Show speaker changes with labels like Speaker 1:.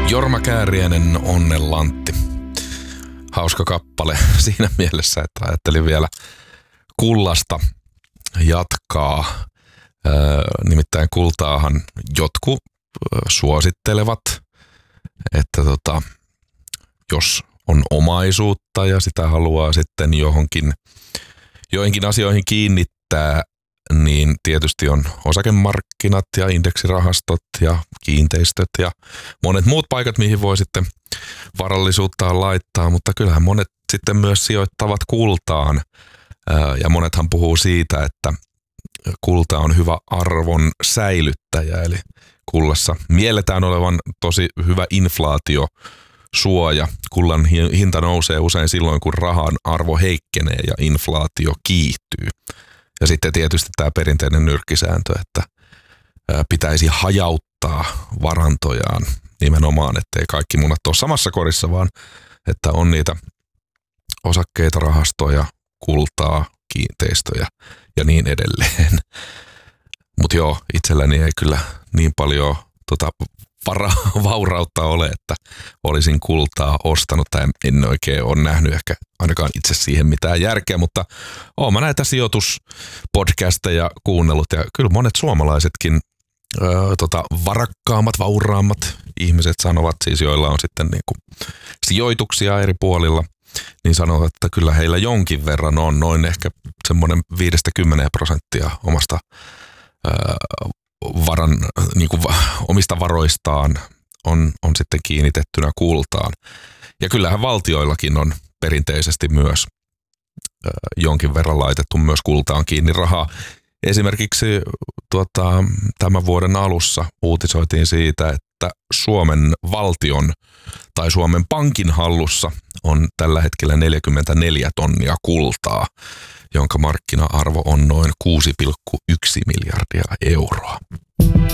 Speaker 1: Jorma Kääriäinen, Onnenlantti. Hauska kappale siinä mielessä, että ajattelin vielä kullasta jatkaa. Nimittäin kultaahan jotkut suosittelevat, että jos on omaisuutta ja sitä haluaa sitten joihinkin asioihin kiinnittää, niin tietysti on osakemarkkinat ja indeksirahastot ja kiinteistöt ja monet muut paikat, mihin voi sitten varallisuuttaan laittaa, mutta kyllähän monet sitten myös sijoittavat kultaan ja monethan puhuu siitä, että kulta on hyvä arvon säilyttäjä, eli kullassa mielletään olevan tosi hyvä inflaatiosuoja. Kullan hinta nousee usein silloin, kun rahan arvo heikkenee ja inflaatio kiihtyy. Ja sitten tietysti tämä perinteinen nyrkkisääntö, että pitäisi hajauttaa varantojaan nimenomaan, ettei kaikki munat ole samassa korissa, vaan että on niitä osakkeita, rahastoja, kultaa, kiinteistöjä ja niin edelleen. Mutta joo, itselläni ei kyllä niin paljon vaurautta ole, että olisin kultaa ostanut tai en oikein ole nähnyt ehkä ainakaan itse siihen mitään järkeä, mutta oon mä näitä sijoituspodcasteja kuunnellut ja kyllä monet suomalaisetkin varakkaammat, vauraammat ihmiset sanovat siis, joilla on sitten niinku sijoituksia eri puolilla, niin sanovat, että kyllä heillä jonkin verran on noin ehkä semmoinen 5-10% omasta omista varoistaan on sitten kiinnitettynä kultaan. Ja kyllähän valtioillakin on perinteisesti myös jonkin verran laitettu myös kultaan kiinni rahaa. Esimerkiksi tämän vuoden alussa uutisoitiin siitä, että Suomen valtion tai Suomen Pankin hallussa on tällä hetkellä 44 tonnia kultaa, jonka markkina-arvo on noin 6,1 miljardia euroa.